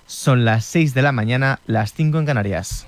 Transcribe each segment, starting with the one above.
Son las 6 de la mañana, las 5 en Canarias.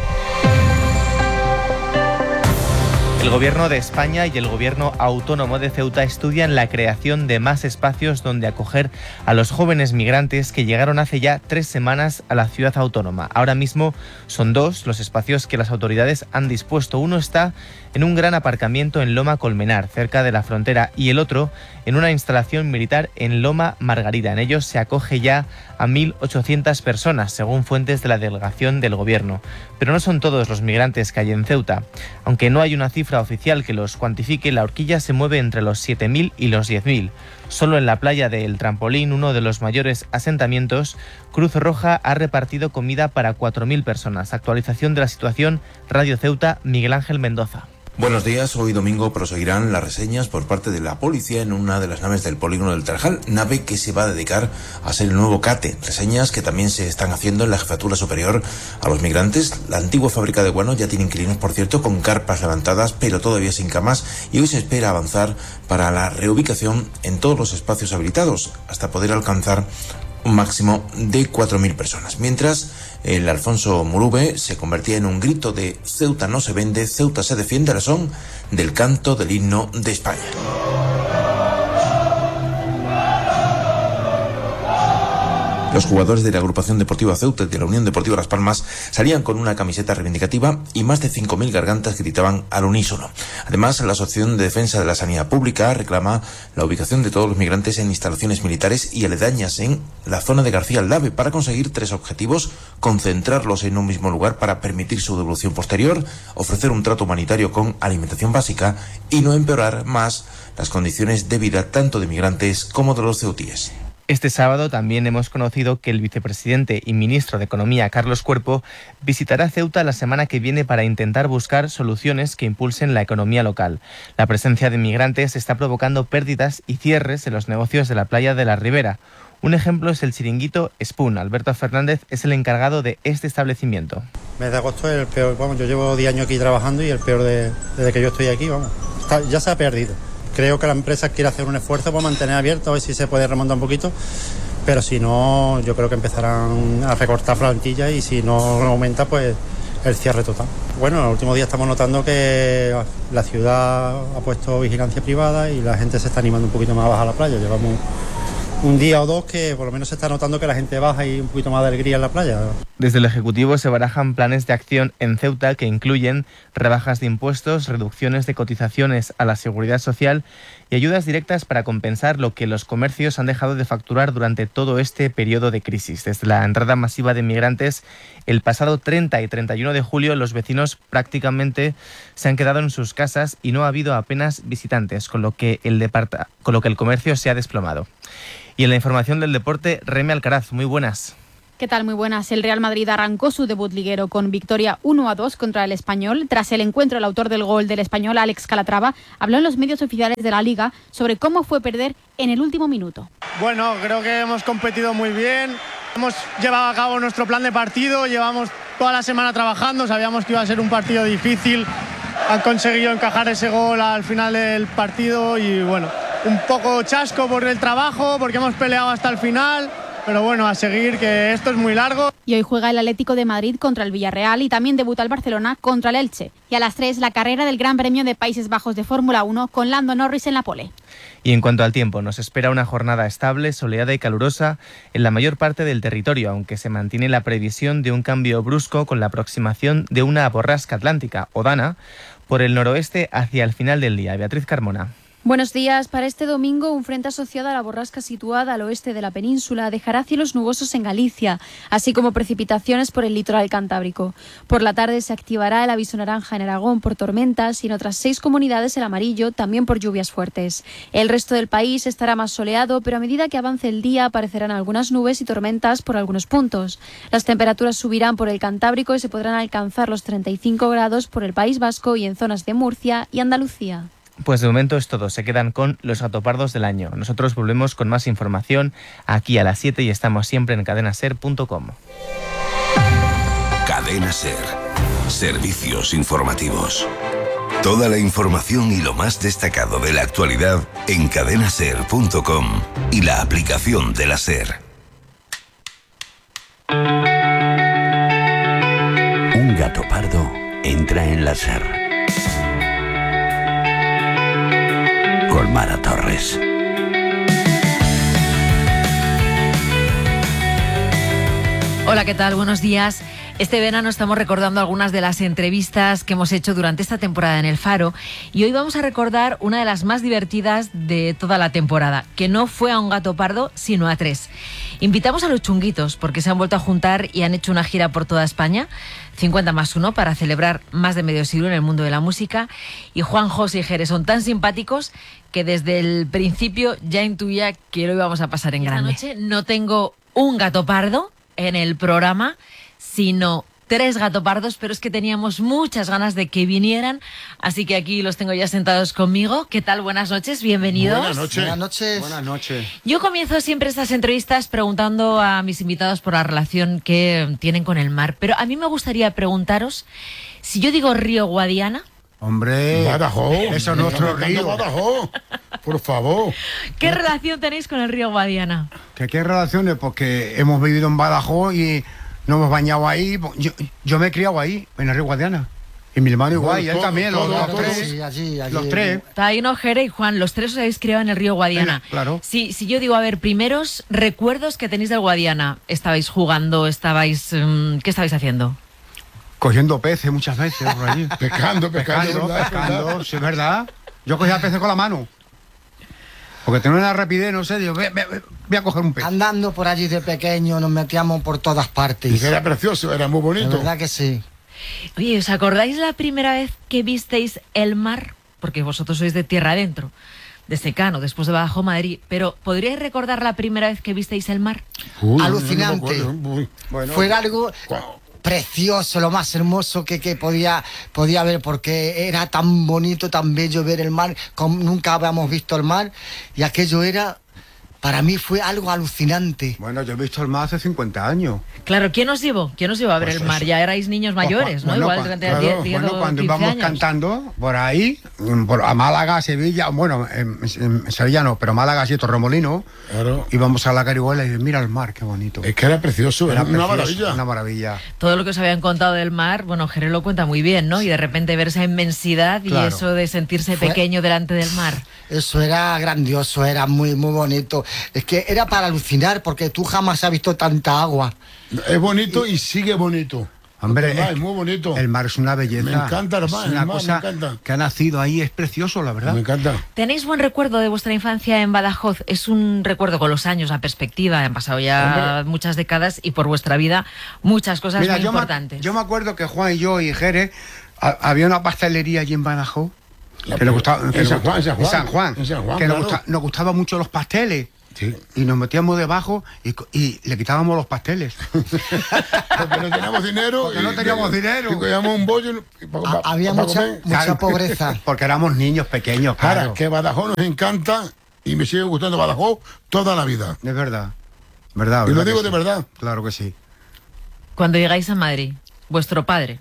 El Gobierno de España y el Gobierno Autónomo de Ceuta estudian la creación de más espacios donde acoger a los jóvenes migrantes que llegaron hace ya 3 semanas a la ciudad autónoma. Ahora mismo son 2 los espacios que las autoridades han dispuesto. Uno está en un gran aparcamiento en Loma Colmenar, cerca de la frontera, y el otro en una instalación militar en Loma Margarida. En ellos se acoge ya a 1.800 personas, según fuentes de la delegación del Gobierno. Pero no son todos los migrantes que hay en Ceuta. Aunque no hay una cifra oficial que los cuantifique, la horquilla se mueve entre los 7.000 y los 10.000. Solo en la playa de El Trampolín, uno de los mayores asentamientos, Cruz Roja ha repartido comida para 4.000 personas. Actualización de la situación, Radio Ceuta, Miguel Ángel Mendoza. Buenos días, hoy domingo proseguirán las reseñas por parte de la policía en una de las naves del polígono del Tarajal, nave que se va a dedicar a ser el nuevo CATE. Reseñas que también se están haciendo en la Jefatura Superior a los Migrantes. La antigua fábrica de guano ya tiene inquilinos, por cierto, con carpas levantadas, pero todavía sin camas, y hoy se espera avanzar para la reubicación en todos los espacios habilitados, hasta poder alcanzar un máximo de 4.000 personas. Mientras, el Alfonso Murube se convertía en un grito de Ceuta no se vende, Ceuta se defiende, a la son del canto del himno de España. Los jugadores de la agrupación deportiva Ceuta y de la Unión Deportiva Las Palmas salían con una camiseta reivindicativa y más de 5.000 gargantas gritaban al unísono. Además, la Asociación de Defensa de la Sanidad Pública reclama la ubicación de todos los migrantes en instalaciones militares y aledañas en la zona de García Aldave para conseguir 3 objetivos: concentrarlos en un mismo lugar para permitir su devolución posterior, ofrecer un trato humanitario con alimentación básica y no empeorar más las condiciones de vida tanto de migrantes como de los ceutíes. Este sábado también hemos conocido que el vicepresidente y ministro de Economía, Carlos Cuerpo, visitará Ceuta la semana que viene para intentar buscar soluciones que impulsen la economía local. La presencia de migrantes está provocando pérdidas y cierres en los negocios de la playa de la Ribera. Un ejemplo es el chiringuito Spoon. Alberto Fernández es el encargado de este establecimiento. Mes de agosto es el peor. Yo llevo 10 años aquí trabajando y el peor desde que yo estoy aquí. Ya se ha perdido. Creo que la empresa quiere hacer un esfuerzo por mantener abierto, a ver si se puede remontar un poquito, pero si no, yo creo que empezarán a recortar plantillas y si no aumenta, pues el cierre total. Bueno, en los últimos días estamos notando que la ciudad ha puesto vigilancia privada y la gente se está animando un poquito más a bajar a la playa. Llevamos un día o 2 que por lo menos se está notando que la gente baja y un poquito más de alegría en la playa. Desde el Ejecutivo se barajan planes de acción en Ceuta que incluyen rebajas de impuestos, reducciones de cotizaciones a la seguridad social y ayudas directas para compensar lo que los comercios han dejado de facturar durante todo este periodo de crisis. Desde la entrada masiva de migrantes el pasado 30 y 31 de julio, los vecinos prácticamente se han quedado en sus casas y no ha habido apenas visitantes, con lo que el comercio se ha desplomado. Y en la información del deporte, Reme Alcaraz, muy buenas. ¿Qué tal? Muy buenas. El Real Madrid arrancó su debut liguero con victoria 1-2 contra el Español. Tras el encuentro, el autor del gol del Español, Alex Calatrava, habló en los medios oficiales de la Liga sobre cómo fue perder en el último minuto. Bueno, creo que hemos competido muy bien. Hemos llevado a cabo nuestro plan de partido, llevamos toda la semana trabajando, sabíamos que iba a ser un partido difícil. Han conseguido encajar ese gol al final del partido y bueno, un poco chasco por el trabajo, porque hemos peleado hasta el final, pero bueno, a seguir, que esto es muy largo. Y hoy juega el Atlético de Madrid contra el Villarreal y también debuta el Barcelona contra el Elche. Y a las 3 la carrera del Gran Premio de Países Bajos de Fórmula 1 con Lando Norris en la pole. Y en cuanto al tiempo, nos espera una jornada estable, soleada y calurosa en la mayor parte del territorio, aunque se mantiene la previsión de un cambio brusco con la aproximación de una borrasca atlántica o Dana por el noroeste hacia el final del día. Beatriz Carmona. Buenos días. Para este domingo, un frente asociado a la borrasca situada al oeste de la península dejará cielos nubosos en Galicia, así como precipitaciones por el litoral cantábrico. Por la tarde se activará el aviso naranja en Aragón por tormentas y en otras 6 comunidades el amarillo también por lluvias fuertes. El resto del país estará más soleado, pero a medida que avance el día aparecerán algunas nubes y tormentas por algunos puntos. Las temperaturas subirán por el Cantábrico y se podrán alcanzar los 35 grados por el País Vasco y en zonas de Murcia y Andalucía. Pues de momento es todo, se quedan con los gatopardos del año. Nosotros volvemos con más información aquí a las 7 y estamos siempre en cadenaser.com. Cadena Ser. Servicios informativos. Toda la información y lo más destacado de la actualidad en cadenaser.com y la aplicación de la Ser. entra en la SER. Con Mara Torres. Hola, ¿qué tal? Buenos días. Este verano estamos recordando algunas de las entrevistas que hemos hecho durante esta temporada en El Faro y hoy vamos a recordar una de las más divertidas de toda la temporada, que no fue a un gato pardo, sino a 3. Invitamos a los Chunguitos porque se han vuelto a juntar y han hecho una gira por toda España, 50+1, para celebrar más de medio siglo en el mundo de la música. Y Juan, José y Jerez son tan simpáticos que desde el principio ya intuía que lo íbamos a pasar en grande. Esta noche no tengo un gato pardo en el programa, sino 3 gatopardos, pero es que teníamos muchas ganas de que vinieran, así que aquí los tengo ya sentados conmigo. ¿Qué tal? Buenas noches, bienvenidos. Buenas noches. Buenas noches. Buenas noches. Yo comienzo siempre estas entrevistas preguntando a mis invitados por la relación que tienen con el mar, pero a mí me gustaría preguntaros, si yo digo Río Guadiana... Hombre, Badajoz. Eso es nuestro río. Badajoz, por favor. ¿Qué relación tenéis con el Río Guadiana? ¿Qué relaciones? Porque hemos vivido en Badajoz y nos hemos bañado ahí. Yo me he criado ahí, en el Río Guadiana. Y mi hermano igual, y él también, los tres. Sí, allí. Los 3. Taino, Jere y Juan, los 3 os habéis criado en el Río Guadiana. Claro. Si yo digo, a ver, primeros recuerdos que tenéis del Guadiana. ¿Estabais jugando? ¿Qué estabais haciendo? Cogiendo peces muchas veces por allí. Pescando, Pescando, sí, es verdad. Yo cogía peces con la mano. Porque tenía una rapidez, no sé, digo, voy a coger un pez. Andando por allí de pequeño, nos metíamos por todas partes. Y que era precioso, era muy bonito. La verdad que sí. Oye, ¿os acordáis la primera vez que visteis el mar? Porque vosotros sois de tierra adentro, de Secano, después de Badajoz, Madrid. Pero ¿podríais recordar la primera vez que visteis el mar? Alucinante. Bueno, fue algo precioso, lo más hermoso que podía ver, porque era tan bonito, tan bello ver el mar, como nunca habíamos visto el mar, y aquello era, para mí fue algo alucinante. Bueno, yo he visto el mar hace 50 años. Claro, ¿quién os llevó? ¿Quién os llevó a ver el mar? Ya erais niños mayores, ¿no? Igual durante 10 o cuando 15 íbamos años. cantando por ahí, a Málaga, Sevilla, bueno, en Sevilla no, pero Málaga sí, Torremolinos, íbamos a la Carihuela y mira el mar, qué bonito. Es que era precioso, era una maravilla. Una maravilla. Todo lo que os habían contado del mar, bueno, Jerez lo cuenta muy bien, ¿no? Y de repente ver esa inmensidad y eso de sentirse pequeño delante del mar. Eso era grandioso, era muy, muy bonito. Es que era para alucinar, porque tú jamás has visto tanta agua. Es bonito y sigue bonito. Hombre, es muy bonito. El mar es una belleza. Me encanta el mar, es una cosa que ha nacido ahí, es precioso, la verdad. Me encanta. ¿Tenéis buen recuerdo de vuestra infancia en Badajoz? Es un recuerdo con los años, la perspectiva, han pasado ya muchas décadas y por vuestra vida muchas cosas muy importantes. Yo me acuerdo que Juan y yo y Jerez, había una pastelería allí en Badajoz. Que nos gustaba, en San Juan, que nos gustaban mucho los pasteles. Sí. Y nos metíamos debajo y le quitábamos los pasteles. Porque no teníamos dinero. Porque no teníamos dinero. Y cogíamos un bollo. Había mucha pobreza. Porque éramos niños pequeños, claro. Ahora, que Badajoz nos encanta y me sigue gustando Badajoz toda la vida. Es verdad. ¿Verdad? Y lo digo de verdad. Claro que sí. Cuando llegáis a Madrid, vuestro padre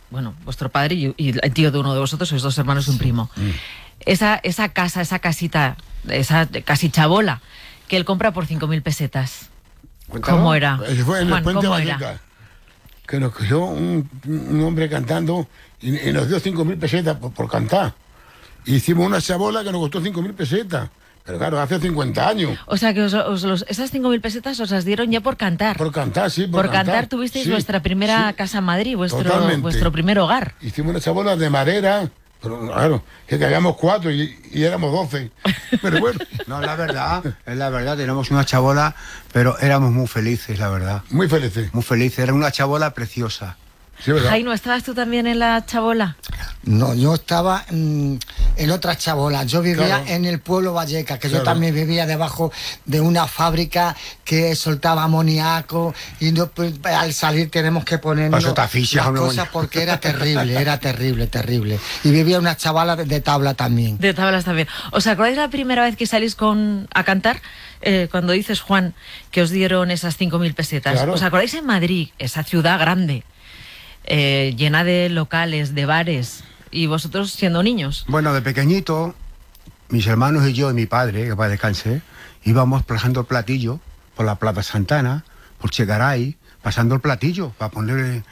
y el tío de uno de vosotros, sois 2 hermanos y un primo. Esa casa, esa casita, esa casi chabola, que él compra por 5.000 pesetas. Cuéntalo. ¿Cómo era? Fue en el Puente ¿cómo Vallecas, era? que nos cogió un hombre cantando y nos dio 5.000 pesetas por cantar. Y hicimos una chabola que nos costó 5.000 pesetas. Pero claro, hace 50 años. O sea que esas 5.000 pesetas os las dieron ya por cantar. Por cantar, sí. Por cantar tuvisteis vuestra primera casa en Madrid, vuestro primer hogar. Hicimos una chabola de madera. Pero claro, que habíamos 4 y éramos 12. Pero bueno. No, es la verdad, tenemos una chabola, pero éramos muy felices, la verdad. Muy felices. Muy felices, era una chabola preciosa. Sí, ¿verdad? Jaime, ¿estabas tú también en la chabola? No, yo estaba en otra chabola. Yo vivía en el pueblo Vallecas, que yo también vivía debajo de una fábrica que soltaba amoníaco y no, pues, al salir tenemos que ponernos las cosas porque era terrible. Y vivía en una chabola de tabla también. De tablas también. ¿Os acordáis la primera vez que salís a cantar? Cuando dices, Juan, que os dieron esas 5.000 pesetas. Claro. ¿Os acordáis en Madrid, esa ciudad grande? Llena de locales, de bares, y vosotros siendo niños. Bueno, de pequeñito, mis hermanos y yo y mi padre, que para descanse, íbamos pasando el platillo por la Plaza Santana, por Chegaray, pasando el platillo para poner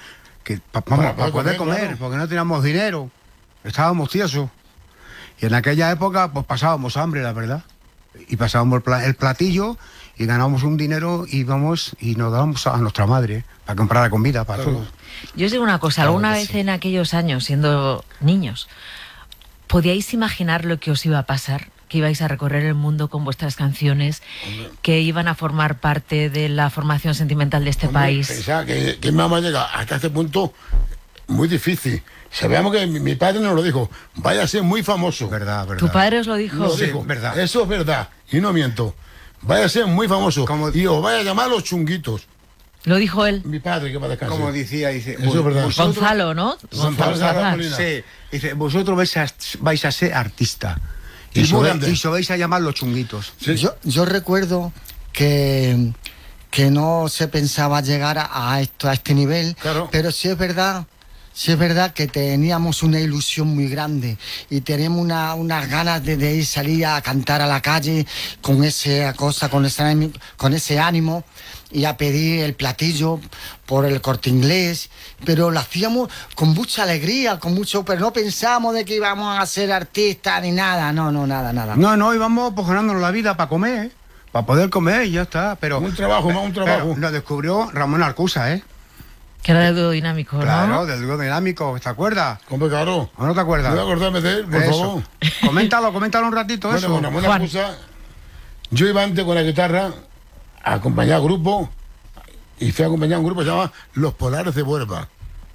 para poder comer, claro. Porque no teníamos dinero, estábamos tiesos. Y en aquella época pues pasábamos hambre, la verdad. Y pasábamos el platillo y ganábamos un dinero y íbamos y nos dábamos a nuestra madre para comprar la comida para todos. Yo os digo una cosa, alguna vez en aquellos años, siendo niños, ¿podíais imaginar lo que os iba a pasar? Que ibais a recorrer el mundo con vuestras canciones, que iban a formar parte de la formación sentimental de este país. Pensaba que mi mamá llega hasta este punto muy difícil. Sabíamos que mi padre nos lo dijo, vaya a ser muy famoso. Verdad. ¿Tu padre os lo dijo? Lo dijo, verdad. Eso es verdad, y no miento. Vaya a ser muy famoso, y os vaya a llamar los chunguitos. ¿Lo dijo él? Mi padre, que va a descansar. Como dice, eso es verdad. Gonzalo, ¿no? Gonzalo. Sí, dice, vosotros vais a ser artista. Y se vais a llamar los chunguitos. Sí. Yo recuerdo que no se pensaba llegar a este nivel, claro. Pero sí es verdad que teníamos una ilusión muy grande y tenemos unas ganas de ir salir a cantar a la calle con esa cosa, con ese ánimo y a pedir el platillo por el Corte Inglés, pero lo hacíamos con mucha alegría, pero no pensábamos de que íbamos a ser artistas ni nada, nada. No, íbamos pues ganándonos la vida para comer, para poder comer y ya está, pero... Un trabajo. Nos descubrió Ramón Arcusa, Que era del dúo dinámico, ¿no? Claro, del dúo dinámico, ¿te acuerdas? Hombre, claro. ¿O no te acuerdas? Voy a acordarme de él, por favor. Coméntalo un ratito, eso. Bueno, Ramón Arcusa, yo iba antes con la guitarra a acompañar grupo y fui a acompañar un grupo que se llama Los Polares de Huelva.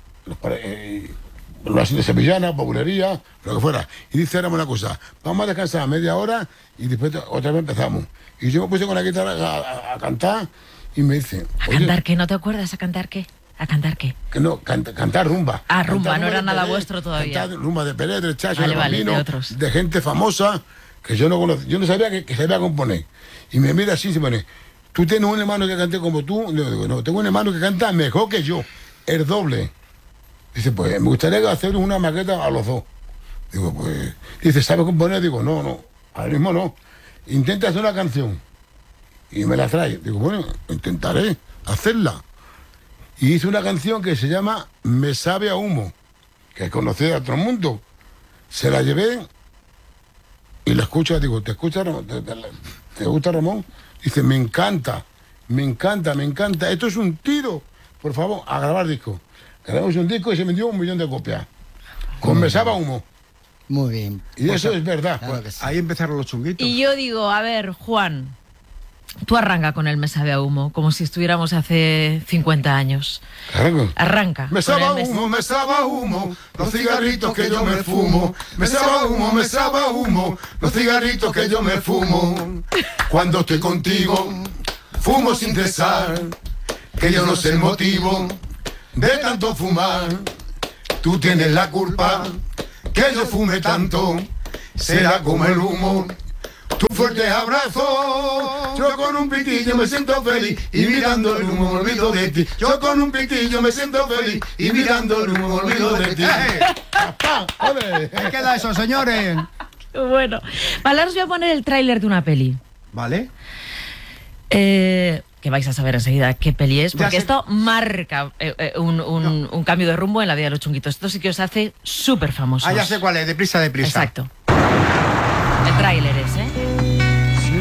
Una de sevillana, populería, lo que fuera. Y dice, éramos una cosa, vamos a descansar media hora y después otra vez empezamos. Y yo me puse con la guitarra a cantar y me dice... ¿A cantar qué? ¿No te acuerdas? ¿A cantar qué? ¿A cantar qué? Que no, cantar rumba. Ah, rumba, no era nada vuestro todavía. Cantar rumba de Pérez, del Chacho, de Bambino, de otros. De gente famosa que yo no conocía. Yo no sabía que sabía componer. Y me mira así y se pone, ¿tú tienes un hermano que cante como tú? Yo digo, no, tengo un hermano que canta mejor que yo, el doble. Dice, pues me gustaría hacer una maqueta a los dos. Digo, pues... Dice, ¿sabes componer? Digo, no, ahora mismo no. Intenta hacer una canción. Y me la trae. Digo, bueno, intentaré hacerla. Y hice una canción que se llama Me sabe a humo, que es conocida a todo el mundo. Se la llevé y la escucho, digo, ¿te gusta Ramón? Dice, me encanta. Esto es un tiro. Por favor, a grabar disco. Grabamos un disco y se vendió 1 millón de copias. Con Me sabe a humo. Muy bien. Y eso es verdad. Claro sí. Ahí empezaron los chunguitos. Y yo digo, a ver, Juan, tú arranca con el Me sabe a humo, como si estuviéramos hace 50 años. Claro. Arranca. Me sabe a humo, los cigarritos que yo me fumo. Me sabe a humo, los cigarritos que yo me fumo. Cuando estoy contigo, fumo sin cesar, que yo no sé el motivo de tanto fumar. Tú tienes la culpa que yo fume tanto, será como el humo. Tu fuerte abrazo, yo con un pitillo me siento feliz y mirando el humo me olvido de ti. Yo con un pitillo me siento feliz y mirando el humo me olvido de ti. ¿Qué queda eso, señores? Bueno, vale, ahora os voy a poner el tráiler de una peli. ¿Vale? Que vais a saber enseguida qué peli es, porque esto marca un cambio de rumbo en la vida de los chunguitos. Esto sí que os hace súper famosos. Ah, ya sé cuál es, deprisa. Exacto. El tráiler es,